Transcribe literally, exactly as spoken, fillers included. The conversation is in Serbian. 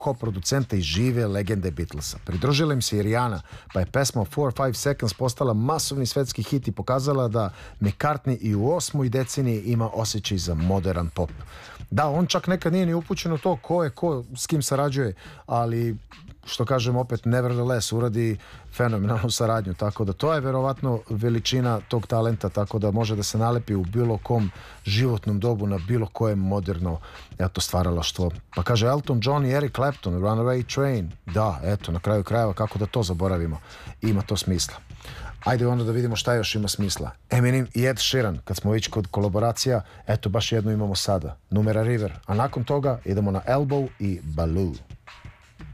koproducenta i žive legende Beatlesa. Pridružila im se i Rihanna, pa je pesma four five seconds postala masovni svetski hit i pokazala da McCartney i u osmoj deceniji ima osjećaj za modern pop. Da, on čak nekad nije ni upućen u to ko je ko, s kim sarađuje, ali što kažem opet, nevertheless, uradi fenomenalnu saradnju, tako da to je verovatno veličina tog talenta, tako da može da se nalepi u bilo kom životnom dobu na bilo koje moderno, eto, stvaralaštvo. Pa kaže Elton John i Eric Clapton, Runaway Train, da, eto, na kraju krajeva, kako da to zaboravimo, ima to smisla. Ajde onda da vidimo šta još ima smisla. Eminem i Ed Sheeran, kad smo već kod kolaboracija, eto baš jednu imamo sada, Numera River, a nakon toga idemo na Elbow i Baloo.